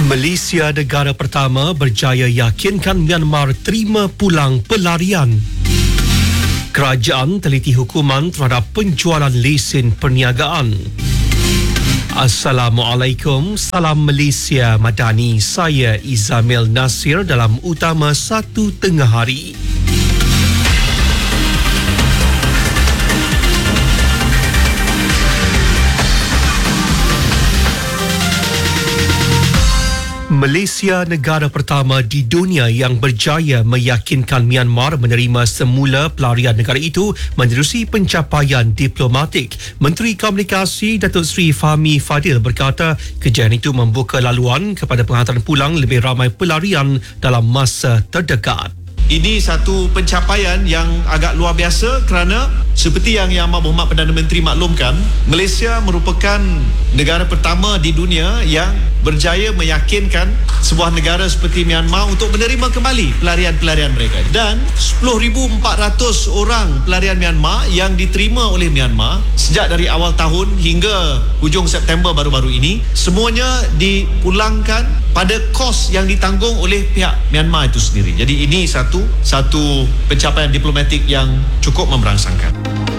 Malaysia negara pertama berjaya yakinkan Myanmar terima pulang pelarian. Kerajaan teliti hukuman terhadap penjualan lesen perniagaan. Assalamualaikum, salam Malaysia Madani. Saya Izamil Nasir dalam Utama 1 Tengah Hari. Malaysia negara pertama di dunia yang berjaya meyakinkan Myanmar menerima semula pelarian negara itu menerusi pencapaian diplomatik. Menteri Komunikasi Datuk Seri Fahmi Fadil berkata kejayaan itu membuka laluan kepada penghantaran pulang lebih ramai pelarian dalam masa terdekat. Ini satu pencapaian yang agak luar biasa kerana seperti yang Yang Berhormat Perdana Menteri maklumkan, Malaysia merupakan negara pertama di dunia yang berjaya meyakinkan sebuah negara seperti Myanmar untuk menerima kembali pelarian-pelarian mereka. Dan 10,400 orang pelarian Myanmar yang diterima oleh Myanmar sejak dari awal tahun hingga hujung September baru-baru ini, semuanya dipulangkan pada kos yang ditanggung oleh pihak Myanmar itu sendiri. Jadi ini satu pencapaian diplomatik yang cukup memberangsangkan.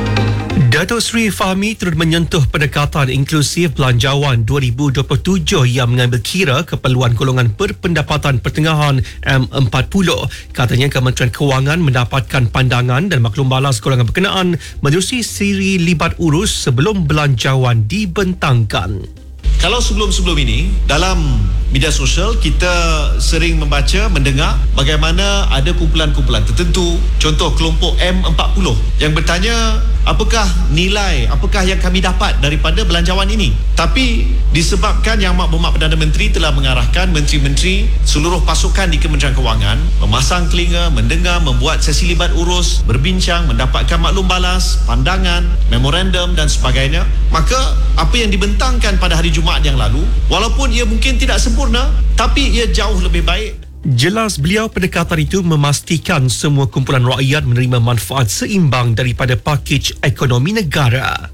Datuk Seri Fahmi turut menyentuh pendekatan inklusif belanjawan 2027 yang mengambil kira keperluan golongan berpendapatan pertengahan M40. Katanya Kementerian Kewangan mendapatkan pandangan dan maklum balas golongan berkenaan menerusi siri libat urus sebelum belanjawan dibentangkan. Kalau sebelum-sebelum ini, dalam media sosial kita sering membaca, mendengar bagaimana ada kumpulan-kumpulan tertentu, contoh kelompok M40 yang bertanya apakah nilai, apakah yang kami dapat daripada belanjawan ini. Tapi disebabkan Yang Berhormat Perdana Menteri telah mengarahkan menteri-menteri seluruh pasukan di Kementerian Kewangan memasang telinga, mendengar, membuat sesi libat urus, berbincang, mendapatkan maklum balas, pandangan, memorandum dan sebagainya, maka apa yang dibentangkan pada hari Jumaat yang lalu, walaupun ia mungkin tidak sempurna, tapi ia jauh lebih baik. Jelas beliau pendekatan itu memastikan semua kumpulan rakyat menerima manfaat seimbang daripada pakej ekonomi negara.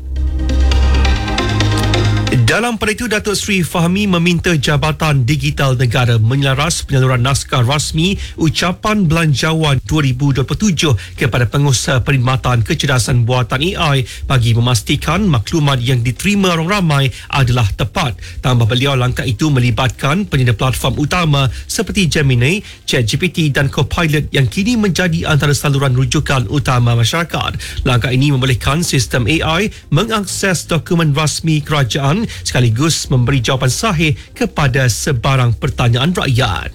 Dalam pada itu, Datuk Seri Fahmi meminta Jabatan Digital Negara menyelaras penyaluran naskah rasmi ucapan belanjawan 2027 kepada pengusaha perkhidmatan kecerdasan buatan AI bagi memastikan maklumat yang diterima orang ramai adalah tepat. Tambah beliau, langkah itu melibatkan penyedia platform utama seperti Gemini, ChatGPT dan Copilot yang kini menjadi antara saluran rujukan utama masyarakat. Langkah ini membolehkan sistem AI mengakses dokumen rasmi kerajaan sekaligus memberi jawapan sahih kepada sebarang pertanyaan rakyat.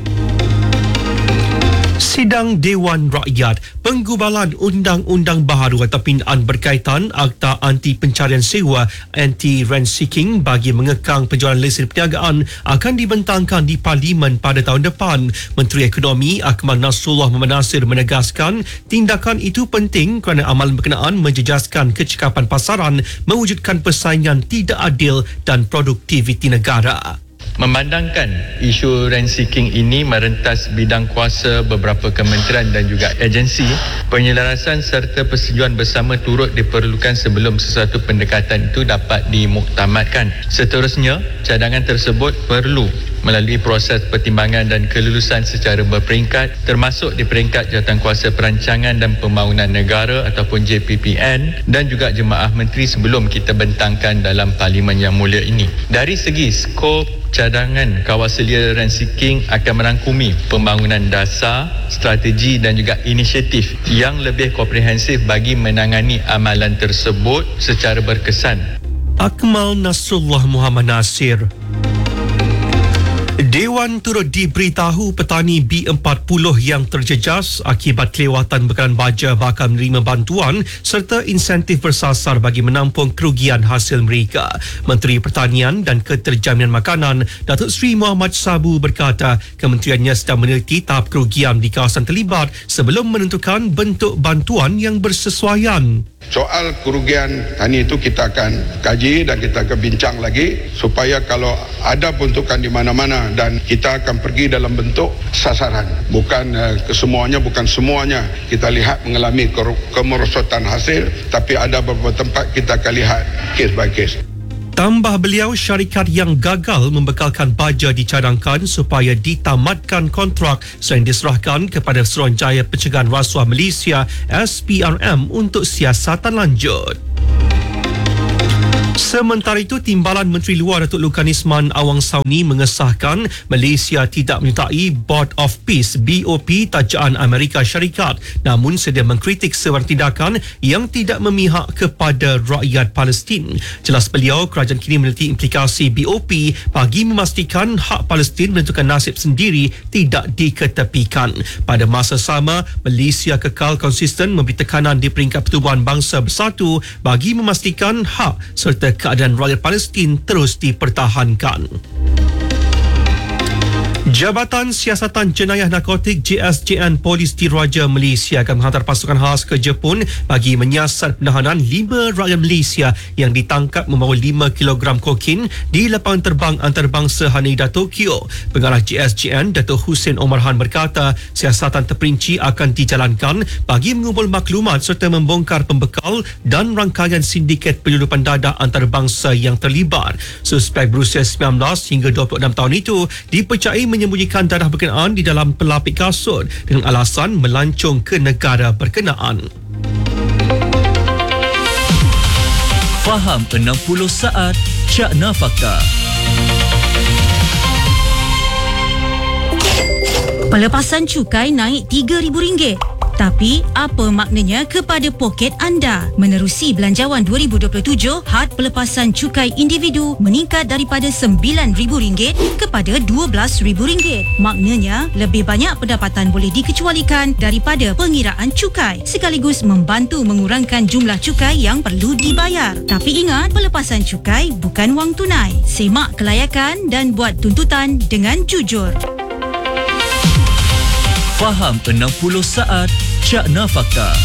Sidang Dewan Rakyat, penggubalan undang-undang baharu atau pindaan berkaitan Akta Anti Pencarian Sewa Anti-Rent Seeking bagi mengekang penjualan lesen perniagaan akan dibentangkan di Parlimen pada tahun depan. Menteri Ekonomi Akmal Nasrullah Muhammad Nasir menegaskan tindakan itu penting kerana amalan berkenaan menjejaskan kecekapan pasaran, mewujudkan persaingan tidak adil dan produktiviti negara. Memandangkan isu rent seeking ini merentas bidang kuasa beberapa kementerian dan juga agensi, penyelarasan serta persetujuan bersama turut diperlukan sebelum sesuatu pendekatan itu dapat dimuktamadkan. Seterusnya, cadangan tersebut perlu melalui proses pertimbangan dan kelulusan secara berperingkat, termasuk di peringkat Jawatankuasa Perancangan dan Pembangunan Negara ataupun JPPN dan juga Jemaah Menteri sebelum kita bentangkan dalam Parlimen yang mulia ini. Dari segi skop cadangan kawal selia rent seeking akan merangkumi pembangunan dasar, strategi dan juga inisiatif yang lebih komprehensif bagi menangani amalan tersebut secara berkesan. Akmal Nasrullah Muhammad Nasir. Dewan turut diberitahu petani B40 yang terjejas akibat kelewatan bekalan baja bakal menerima bantuan serta insentif bersasar bagi menampung kerugian hasil mereka. Menteri Pertanian dan Keterjaminan Makanan Datuk Seri Muhammad Sabu berkata kementeriannya sedang meneliti tahap kerugian di kawasan terlibat sebelum menentukan bentuk bantuan yang bersesuaian. Soal kerugian tani itu kita akan kaji dan kita akan bincang lagi supaya kalau ada peruntukan di mana-mana dan kita akan pergi dalam bentuk sasaran. Bukan bukan semuanya kita lihat mengalami kemerosotan hasil, tapi ada beberapa tempat kita akan lihat case by case. Tambah beliau, syarikat yang gagal membekalkan baja dicadangkan supaya ditamatkan kontrak selain diserahkan kepada Suruhanjaya Pencegahan Rasuah Malaysia SPRM untuk siasatan lanjut. Sementara itu, Timbalan Menteri Luar Datuk Lukan Isman Awang Sauni mengesahkan Malaysia tidak menyertai Board of Peace BOP tajaan Amerika Syarikat, namun sedia mengkritik sebarang tindakan yang tidak memihak kepada rakyat Palestin. Jelas beliau, kerajaan kini meneliti implikasi BOP bagi memastikan hak Palestin menentukan nasib sendiri tidak diketepikan. Pada masa sama, Malaysia kekal konsisten memberi tekanan di peringkat Pertubuhan Bangsa Bersatu bagi memastikan hak serta keadaan rakyat Palestin terus dipertahankan. Jabatan Siasatan Jenayah Narkotik JSJN Polis Diraja Malaysia akan menghantar pasukan khas ke Jepun bagi menyiasat penahanan 5 rakyat Malaysia yang ditangkap membawa 5 kg kokain di lapangan terbang antarabangsa Haneda Tokyo. Pengarah JSJN Datuk Hussein Omar Han berkata, siasatan terperinci akan dijalankan bagi mengumpul maklumat serta membongkar pembekal dan rangkaian sindiket penyeludupan dadah antarabangsa yang terlibat. Suspek berusia 19 hingga 26 tahun itu dipercayai menyembunyikan dadah berkenaan di dalam pelapik kasut dengan alasan melancong ke negara berkenaan. Faham 60 saat Cakna Fakta. Pelepasan cukai naik RM3,000. Tapi, apa maknanya kepada poket anda? Menerusi Belanjawan 2027, had pelepasan cukai individu meningkat daripada RM9,000 kepada RM12,000. Maknanya, lebih banyak pendapatan boleh dikecualikan daripada pengiraan cukai, sekaligus membantu mengurangkan jumlah cukai yang perlu dibayar. Tapi ingat, pelepasan cukai bukan wang tunai. Semak kelayakan dan buat tuntutan dengan jujur. Faham 60 saat Cakna Fakta.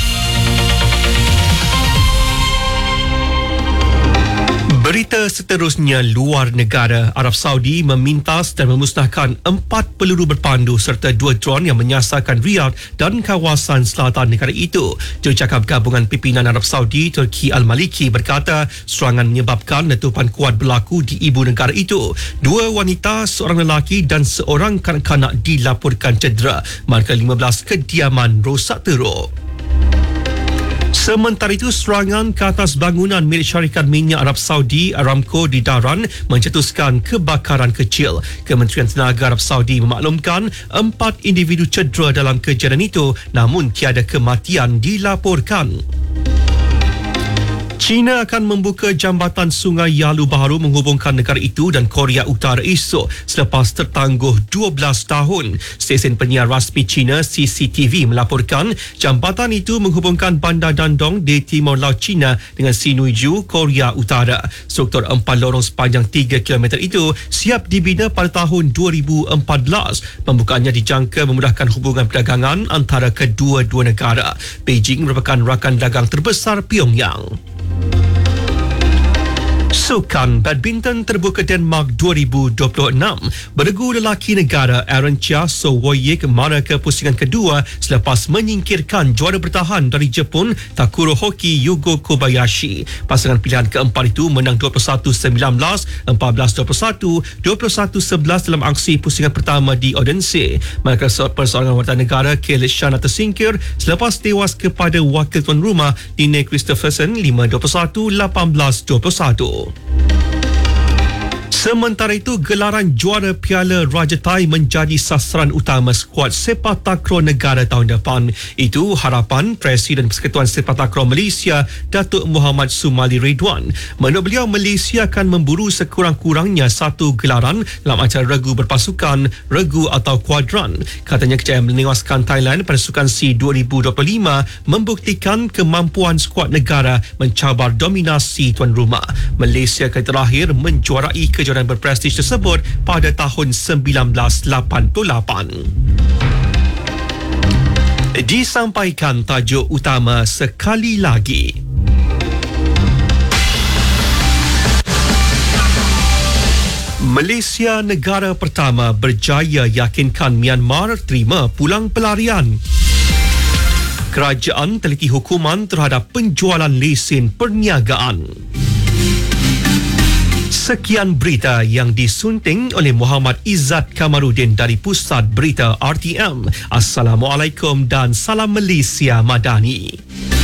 Berita seterusnya, luar negara. Arab Saudi memintas dan memusnahkan 4 peluru berpandu serta 2 drone yang menyasarkan Riyadh dan kawasan selatan negara itu. Jurucakap Gabungan Pimpinan Arab Saudi, Turki Al-Maliki berkata serangan menyebabkan letupan kuat berlaku di ibu negara itu. 2 wanita, seorang lelaki dan seorang kanak-kanak dilaporkan cedera, manakala 15 kediaman rosak teruk. Sementara itu, serangan ke atas bangunan milik syarikat minyak Arab Saudi Aramco di Dhahran mencetuskan kebakaran kecil. Kementerian Tenaga Arab Saudi memaklumkan 4 individu cedera dalam kejadian itu, namun tiada kematian dilaporkan. China akan membuka jambatan Sungai Yalu baru menghubungkan negara itu dan Korea Utara esok selepas tertangguh 12 tahun. Stesen penyiar rasmi China CCTV melaporkan jambatan itu menghubungkan Bandar Dandong di Timur Laut China dengan Sinuiju, Korea Utara. Struktur 4 lorong sepanjang 3 km itu siap dibina pada tahun 2014. Pembukaannya dijangka memudahkan hubungan perdagangan antara kedua-dua negara. Beijing merupakan rakan dagang terbesar Pyongyang. Sukan Badminton Terbuka Denmark 2026. Beregu lelaki negara Aaron Chia So Woo-yik mara ke pusingan kedua selepas menyingkirkan juara bertahan dari Jepun Takuro Hoki Yugo Kobayashi. Pasangan pilihan keempat itu menang 21-19, 14-21, 21-11 dalam aksi pusingan pertama di Odense. Manakala perseorangan wanita negara Kaylee Shana tersingkir selepas tewas kepada wakil tuan rumah Dine Christopherson 5-21, 18-21. Sementara itu, gelaran juara Piala Raja Thai menjadi sasaran utama skuad sepak takraw negara tahun depan. Itu harapan Presiden Persekutuan Sepak Takraw Malaysia, Datuk Muhammad Sumali Ridwan. Menurut beliau, Malaysia akan memburu sekurang-kurangnya 1 gelaran dalam acara regu berpasukan, regu atau kuadran. Katanya kejayaan menewaskan Thailand pada Sukan SEA 2025 membuktikan kemampuan skuad negara mencabar dominasi tuan rumah. Malaysia kali terakhir menjuarai kejuaraan berprestij tersebut pada tahun 1988. Disampaikan tajuk utama sekali lagi. Malaysia negara pertama berjaya yakinkan Myanmar terima pulang pelarian. Kerajaan teliti hukuman terhadap penjualan lesen perniagaan. Sekian berita yang disunting oleh Muhammad Izzat Kamarudin dari Pusat Berita RTM. Assalamualaikum dan salam Malaysia Madani.